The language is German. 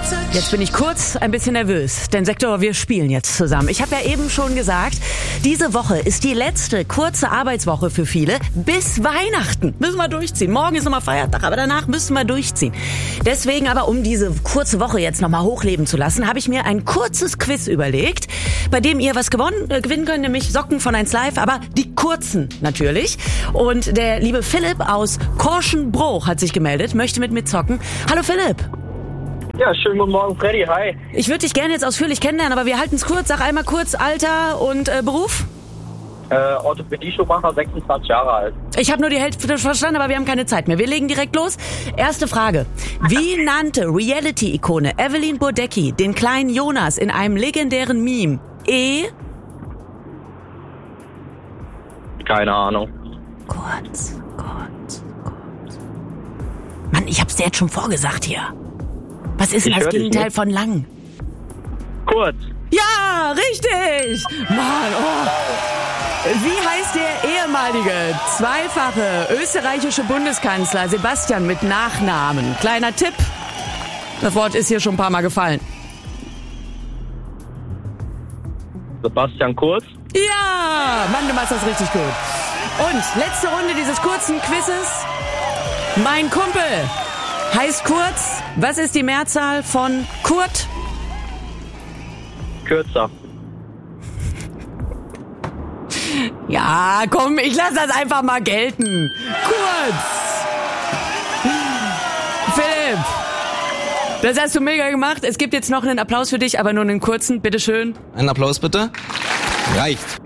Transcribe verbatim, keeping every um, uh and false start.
Jetzt bin ich kurz ein bisschen nervös, denn Sektor, wir spielen jetzt zusammen. Ich habe ja eben schon gesagt, diese Woche ist die letzte kurze Arbeitswoche für viele bis Weihnachten. Müssen wir durchziehen. Morgen ist nochmal Feiertag, aber danach müssen wir durchziehen. Deswegen aber, um diese kurze Woche jetzt nochmal hochleben zu lassen, habe ich mir ein kurzes Quiz überlegt, bei dem ihr was gewonnen, äh, gewinnen könnt, nämlich Socken von eins Live, aber die kurzen natürlich. Und der liebe Philipp aus Korschenbruch hat sich gemeldet, möchte mit mir zocken. Hallo Philipp. Ja, schönen guten Morgen, Freddy. Hi. Ich würde dich gerne jetzt ausführlich kennenlernen, aber wir halten es kurz. Sag einmal kurz Alter und äh, Beruf. Äh, Orthopädie-Schuhmacher, sechsundzwanzig Jahre alt. Ich habe nur die Hälfte verstanden, aber wir haben keine Zeit mehr. Wir legen direkt los. Erste Frage. Wie nannte Reality-Ikone Evelyn Bodecki den kleinen Jonas in einem legendären Meme? E? Keine Ahnung. Kurz, kurz, kurz. Mann, ich hab's dir jetzt schon vorgesagt hier. Was ist denn Ich das hör dich Gegenteil nicht. von lang? Kurz. Ja, richtig! Mann, oh. Wie heißt der ehemalige, zweifache österreichische Bundeskanzler Sebastian mit Nachnamen? Kleiner Tipp. Das Wort ist hier schon ein paar Mal gefallen. Sebastian Kurz. Ja! Mann, du machst das richtig gut. Und letzte Runde dieses kurzen Quizzes. Mein Kumpel heißt Kurz. Was ist die Mehrzahl von Kurt? Kürzer. Ja, komm, ich lasse das einfach mal gelten. Kurz. Philipp, das hast du mega gemacht. Es gibt jetzt noch einen Applaus für dich, aber nur einen kurzen. Bitteschön. Einen Applaus bitte. Reicht.